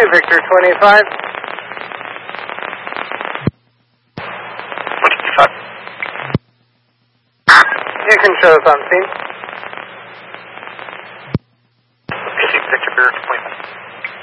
Victor 25. 25. You can show us on scene. Victor 25.